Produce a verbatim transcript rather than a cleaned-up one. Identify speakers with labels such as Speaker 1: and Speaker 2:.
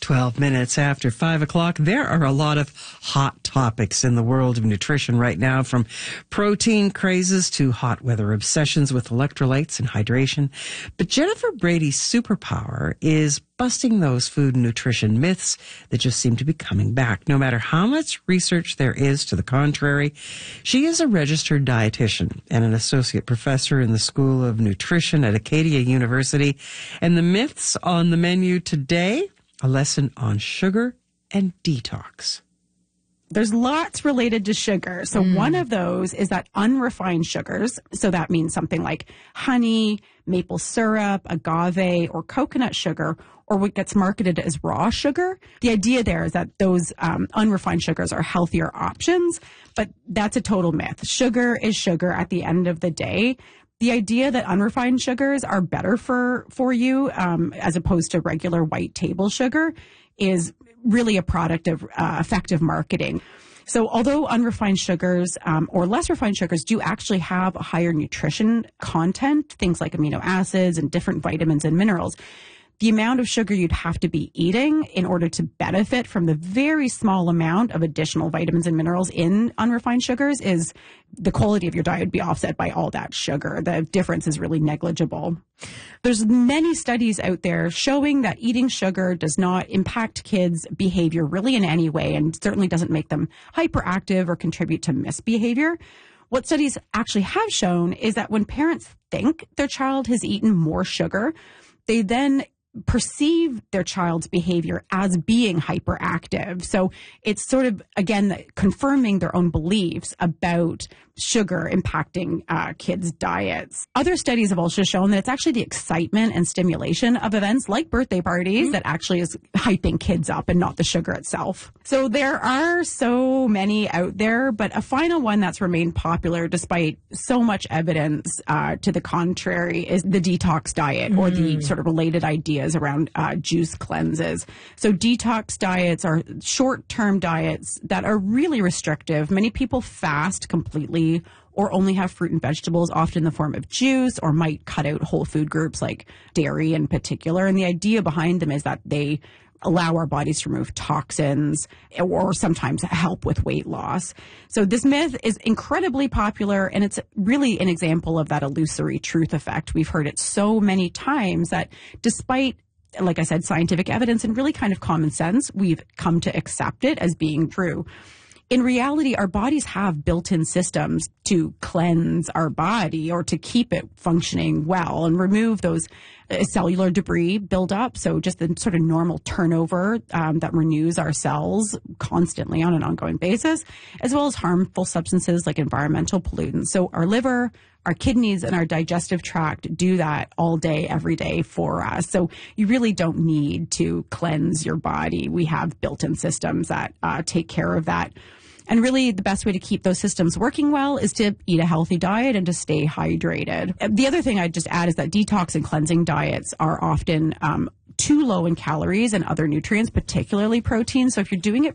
Speaker 1: twelve minutes after five o'clock. There are a lot of hot topics in the world of nutrition right now, from protein crazes to hot weather obsessions with electrolytes and hydration. But Jennifer Brady's superpower is busting those food and nutrition myths that just seem to be coming back, no matter how much research there is to the contrary. She is a registered dietitian and an associate professor in the School of Nutrition at Acadia University. And the myths on the menu today: a lesson on sugar and detox.
Speaker 2: There's lots related to sugar. So mm. one of those is that unrefined sugars, so that means something like honey, maple syrup, agave, or coconut sugar, or what gets marketed as raw sugar. The idea there is that those um, unrefined sugars are healthier options, but that's a total myth. Sugar is sugar at the end of the day. The idea that unrefined sugars are better for, for you um, as opposed to regular white table sugar is really a product of uh, effective marketing. So although unrefined sugars um, or less refined sugars do actually have a higher nutrition content, things like amino acids and different vitamins and minerals, the amount of sugar you'd have to be eating in order to benefit from the very small amount of additional vitamins and minerals in unrefined sugars is the quality of your diet would be offset by all that sugar. The difference is really negligible. There's many studies out there showing that eating sugar does not impact kids' behavior really in any way, and certainly doesn't make them hyperactive or contribute to misbehavior. What studies actually have shown is that when parents think their child has eaten more sugar, they then perceive their child's behavior as being hyperactive. So it's sort of, again, confirming their own beliefs about sugar impacting uh, kids' diets. Other studies have also shown that it's actually the excitement and stimulation of events like birthday parties mm-hmm. that actually is hyping kids up and not the sugar itself. So there are so many out there, but a final one that's remained popular despite so much evidence uh, to the contrary is the detox diet mm. or the sort of related ideas around uh, juice cleanses. So detox diets are short-term diets that are really restrictive. Many people fast completely or only have fruit and vegetables, often in the form of juice, or might cut out whole food groups like dairy in particular. And the idea behind them is that they allow our bodies to remove toxins or sometimes help with weight loss. So this myth is incredibly popular, and it's really an example of that illusory truth effect. We've heard it so many times that despite, like I said, scientific evidence and really kind of common sense, we've come to accept it as being true. In reality, our bodies have built-in systems to cleanse our body or to keep it functioning well and remove those uh, cellular debris build up. So just the sort of normal turnover um, that renews our cells constantly on an ongoing basis, as well as harmful substances like environmental pollutants. So our liver, our kidneys, and our digestive tract do that all day, every day for us. So you really don't need to cleanse your body. We have built-in systems that uh, take care of that. And really, the best way to keep those systems working well is to eat a healthy diet and to stay hydrated. The other thing I'd just add is that detox and cleansing diets are often um, too low in calories and other nutrients, particularly protein. So if you're doing it